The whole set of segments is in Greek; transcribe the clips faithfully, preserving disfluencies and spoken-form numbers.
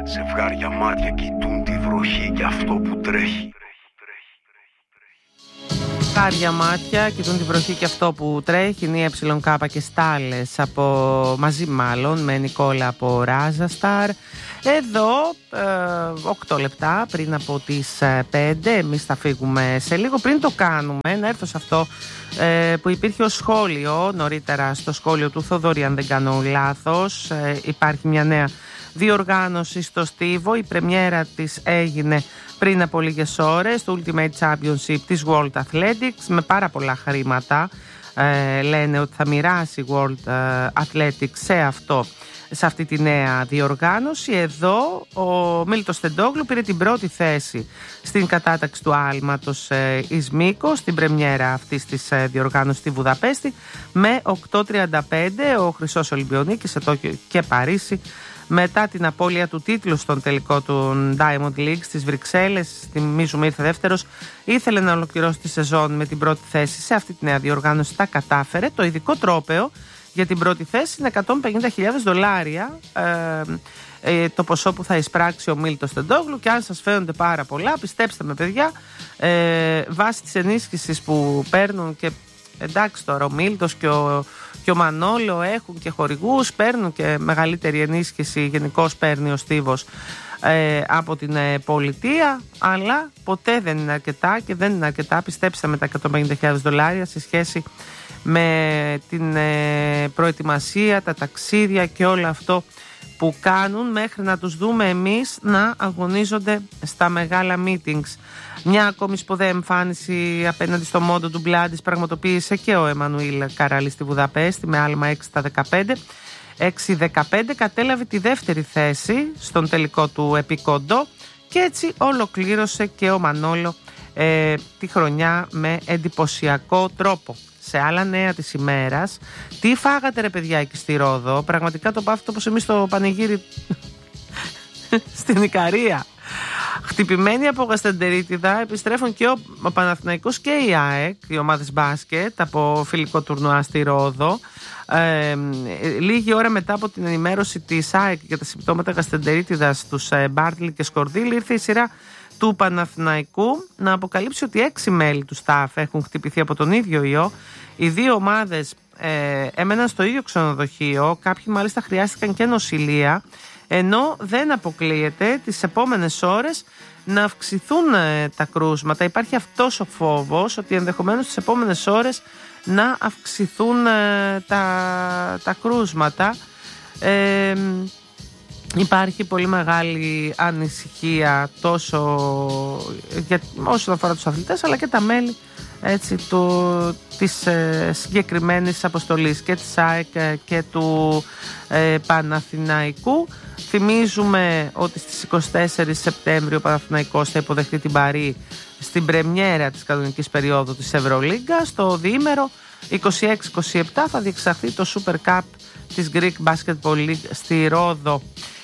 Ζευγάρια μάτια κοιτούν τη βροχή και αυτό που τρέχει. Ζευγάρια μάτια κοιτούν τη βροχή και αυτό που τρέχει. Είναι η ΕΚ και Στάλες από, μαζί μάλλον με Νικόλα από Ράζασταρ. Εδώ ε, οκτώ λεπτά πριν από τις ε, πέντε. Εμείς θα φύγουμε σε λίγο. Πριν το κάνουμε, να έρθω σε αυτό ε, που υπήρχε ως σχόλιο νωρίτερα, στο σχόλιο του Θοδωρή, αν δεν κάνω λάθος. ε, Υπάρχει μια νέα διοργάνωση στο Στίβο. Η πρεμιέρα της έγινε πριν από λίγες ώρες, το Ultimate Championship της World Athletics, με πάρα πολλά χρήματα. ε, Λένε ότι θα μοιράσει World Athletics σε αυτό, σε αυτή τη νέα διοργάνωση. Εδώ ο Μίλτος Τεντόγλου πήρε την πρώτη θέση στην κατάταξη του άλματος ε, εις μήκος, στην πρεμιέρα αυτής της ε, διοργάνωσης στη Βουδαπέστη, με οκτώ τριάντα πέντε. Ο Χρυσός Ολυμπιονίκης σε Τόκιο και Παρίσι, μετά την απώλεια του τίτλου στον τελικό του Diamond League στις Βρυξέλλες, θυμίζουμε ήρθε δεύτερος, ήθελε να ολοκληρώσει τη σεζόν με την πρώτη θέση σε αυτή τη νέα διοργάνωση. Τα κατάφερε. Το ειδικό τρόπαιο για την πρώτη θέση είναι εκατόν πενήντα χιλιάδες δολάρια, ε, ε, το ποσό που θα εισπράξει ο Μίλτος Τεντόγλου. Και αν σας φαίνονται πάρα πολλά, πιστέψτε με παιδιά, ε, βάσει της ενίσχυσης που παίρνουν, και εντάξει τώρα ο Μίλτος και ο, και ο Μανόλο έχουν και χορηγούς, παίρνουν και μεγαλύτερη ενίσχυση, γενικώς παίρνει ο Στίβος ε, από την ε, πολιτεία, αλλά ποτέ δεν είναι αρκετά και δεν είναι αρκετά, πιστέψτε με, τα εκατόν πενήντα χιλιάδες δολάρια σε σχέση με την ε, προετοιμασία, τα ταξίδια και όλο αυτό που κάνουν μέχρι να τους δούμε εμείς να αγωνίζονται στα μεγάλα meetings. Μια ακόμη σπουδαία εμφάνιση απέναντι στο μόντο του Μπλάντης πραγματοποίησε και ο Εμμανουήλ Καράλης στη Βουδαπέστη με άλμα έξι στα δεκαπέντε. έξι δεκαπέντε κατέλαβε τη δεύτερη θέση στον τελικό του επικόντο και έτσι ολοκλήρωσε και ο Μανόλο ε, τη χρονιά με εντυπωσιακό τρόπο. Σε άλλα νέα της ημέρας, τι φάγατε ρε παιδιά εκεί στη Ρόδο? Πραγματικά το πάθετε όπως εμείς το πανηγύρι στην Ικαρία. Χτυπημένοι από γαστεντερίτιδα επιστρέφουν και ο Παναθηναϊκός και η ΑΕΚ, οι ομάδες μπάσκετ, από φιλικό τουρνουά στη Ρόδο. Ε, λίγη ώρα μετά από την ενημέρωση της ΑΕΚ για τα συμπτώματα γαστεντερίτιδας στους ε, Μπάρτλι και Σκορδίλ, ήρθε η σειρά του Παναθηναϊκού να αποκαλύψει ότι έξι μέλη του staff έχουν χτυπηθεί από τον ίδιο ιό. Οι δύο ομάδες ε, έμεναν στο ίδιο ξενοδοχείο, κάποιοι μάλιστα χρειάστηκαν και νοσηλεία, ενώ δεν αποκλείεται τις επόμενες ώρες να αυξηθούν ε, τα κρούσματα. Υπάρχει αυτός ο φόβος ότι ενδεχομένως τις επόμενες ώρες να αυξηθούν ε, τα, τα κρούσματα. Ε, Υπάρχει πολύ μεγάλη ανησυχία τόσο για, όσον αφορά τους αθλητές, αλλά και τα μέλη έτσι, του, της ε, συγκεκριμένης αποστολής και της ΑΕΚ και του ε, Παναθηναϊκού. Θυμίζουμε ότι στις είκοσι τέσσερις Σεπτέμβρη ο Παναθηναϊκός θα υποδεχτεί την Παρί στην πρεμιέρα της κανονικής περίοδου της Ευρωλίγκα. Στο διήμερο είκοσι έξι είκοσι επτά θα διεξαχθεί το Super Cup της Greek Basketball League στη Ρόδο.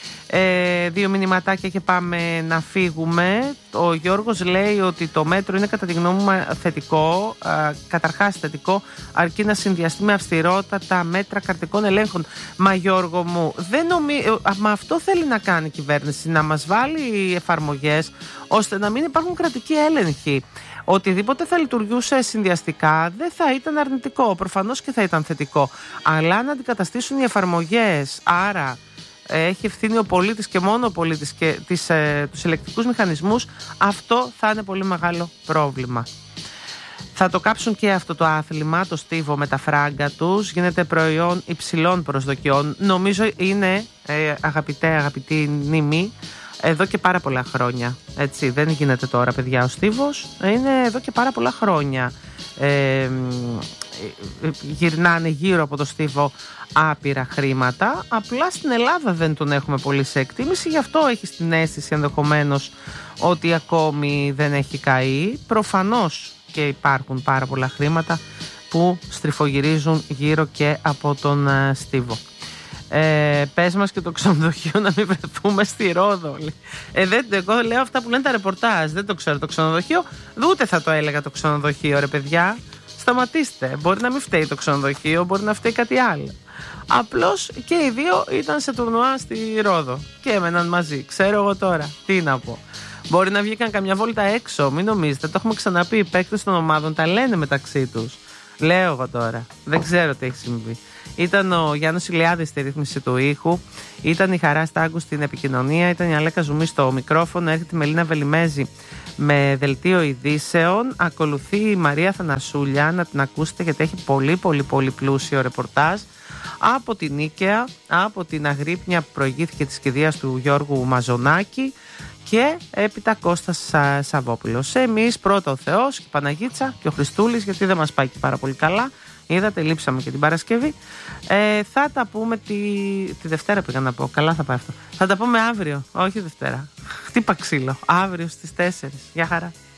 Ε, δύο μηνυματάκια και πάμε να φύγουμε. Ο Γιώργος λέει ότι το μέτρο είναι κατά τη γνώμη μου θετικό, ε, καταρχάς θετικό, αρκεί να συνδυαστεί με αυστηρότατα μέτρα καρτικών ελέγχων. Μα Γιώργο μου, δεν νομι... μα αυτό θέλει να κάνει η κυβέρνηση, να μας βάλει εφαρμογές ώστε να μην υπάρχουν κρατικοί έλεγχοι. Οτιδήποτε θα λειτουργούσε συνδυαστικά δεν θα ήταν αρνητικό, προφανώς και θα ήταν θετικό, αλλά να αντικαταστήσουν οι εφαρμογές, άρα έχει ευθύνη ο πολίτης και μόνο ο πολίτης και τις, ε, τους ελεκτικούς μηχανισμούς, αυτό θα είναι πολύ μεγάλο πρόβλημα. Θα το κάψουν και αυτό το άθλημα, το Στίβο, με τα φράγκα τους. Γίνεται προϊόν υψηλών προσδοκιών. Νομίζω είναι, ε, αγαπητέ, αγαπητή νήμη, εδώ και πάρα πολλά χρόνια. Έτσι, δεν γίνεται τώρα, παιδιά, ο Στίβος. Είναι εδώ και πάρα πολλά χρόνια. Ε, γυρνάνε γύρω από το Στίβο άπειρα χρήματα. Απλά στην Ελλάδα δεν τον έχουμε πολύ σε εκτίμηση, γι' αυτό έχει την αίσθηση ενδεχομένως ότι ακόμη δεν έχει καεί. Προφανώς και υπάρχουν πάρα πολλά χρήματα που στριφογυρίζουν γύρω και από τον uh, Στίβο. Ε, πες μας και το ξενοδοχείο να μην βρεθούμε στη Ρόδο. Ε, δεν, εγώ λέω αυτά που λένε τα ρεπορτάζ. Δεν το ξέρω το ξενοδοχείο, ούτε θα το έλεγα το ξενοδοχείο, ρε παιδιά. Σταματήστε. Μπορεί να μην φταίει το ξενοδοχείο, μπορεί να φταίει κάτι άλλο. Απλώς και οι δύο ήταν σε τουρνουά στη Ρόδο και έμεναν μαζί. Ξέρω εγώ τώρα, τι να πω. Μπορεί να βγήκαν καμιά βόλτα έξω, μην νομίζετε. Το έχουμε ξαναπεί. Οι παίκτες των ομάδων τα λένε μεταξύ τους. Λέω εγώ τώρα. Δεν ξέρω τι έχει συμβεί. Ήταν ο Γιάννος Ηλιάδης στη ρύθμιση του ήχου. Ήταν η Χαρά Στάγκου στην επικοινωνία. Ήταν η Αλέκα Ζουμή στο μικρόφωνο. Έρχεται η Μελίνα Βελιμέζη με δελτίο ειδήσεων. Ακολουθεί η Μαρία Θανασούλια. Να την ακούσετε γιατί έχει πολύ πολύ πολύ πλούσιο ρεπορτάζ από την Νίκαια, από την Αγρύπνια που προηγήθηκε της κηδείας του Γιώργου Μαζονάκη. Και έπειτα Κώστας Σα, Σαββόπουλος. Εμείς πρώτα ο Θεός και η Παναγίτσα και ο Χριστούλης, γιατί δεν μας πάει και πάρα πολύ καλά. Είδατε, λείψαμε και την Παρασκευή. Ε, θα τα πούμε τη, τη Δευτέρα, πήγα να πω. Καλά θα πάει αυτό. Θα τα πούμε αύριο, όχι Δευτέρα. Χτύπα ξύλο. Αύριο στις τέσσερις. Γεια χαρά.